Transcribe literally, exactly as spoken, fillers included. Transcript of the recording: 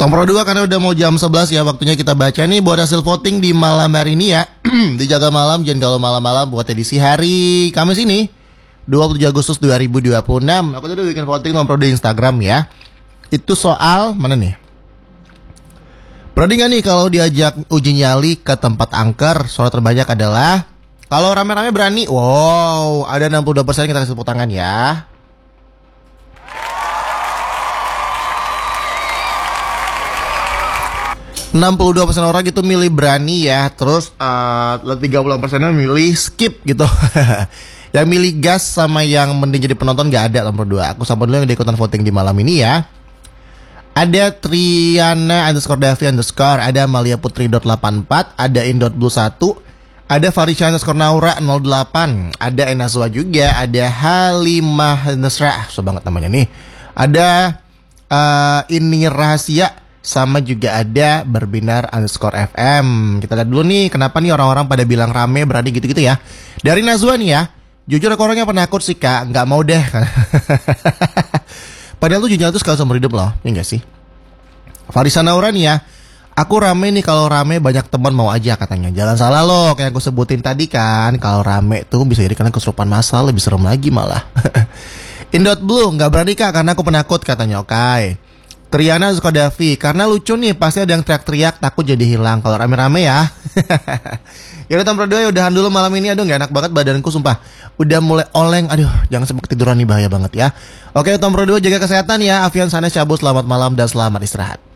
Tom Pro dua karena udah mau jam sebelas ya, waktunya kita baca nih buat hasil voting di malam hari ini ya. Dijaga malam, jangan kalau malam-malam buat edisi hari Kamis ini dua puluh tujuh Agustus dua ribu dua puluh enam. Aku tuh udah bikin voting Tom Pro di Instagram ya. Itu soal mana nih? Berani gak nih kalau diajak uji nyali ke tempat angker? Suara terbanyak adalah kalau rame-rame berani. Wow, ada enam puluh dua persen kita kasih tepuk tangan ya. enam puluh dua persen orang itu milih berani ya. Terus uh, tiga puluh persen milih skip gitu. Yang milih gas sama yang mending jadi penonton gak ada nomor dua. Aku sama dulu yang ikutan voting di malam ini ya. Ada Triana underscore Davi underscore, ada Malia Putri dot delapan empat, ada Indot Blue satu, ada Farisha underscore Naura nol delapan, ada Enazwa juga, ada Halimah Nasra, susah banget namanya nih. Ada uh, Ini Rahasia, sama juga ada Berbinar underscore F M. Kita lihat dulu nih, kenapa nih orang-orang pada bilang rame berani gitu-gitu ya. Dari Nazwa nih ya, jujur aku orangnya penakut sih kak, nggak mau deh. Padahal tuh jujur tuh sekali seumur hidup loh, ya gak sih? Farisa Naura nih ya, aku rame nih, kalau rame banyak teman mau aja katanya. Jangan salah loh, kayak aku sebutin tadi kan, kalau rame tuh bisa jadi kalian kesurupan massal, lebih serem lagi malah. Indot Blue, gak berani kak karena aku penakut katanya, oke okay. Triana suka Davi, karena lucu nih pasti ada yang teriak-teriak takut jadi hilang kalau rame-rame ya. Yaudah Tom Pro dua ya udahan dulu malam ini. Aduh gak enak banget badanku sumpah, udah mulai oleng. Aduh jangan sampai ketiduran nih, bahaya banget ya. Oke Tom Pro dua jaga kesehatan ya. Afian Sanes cabut, selamat malam dan selamat istirahat.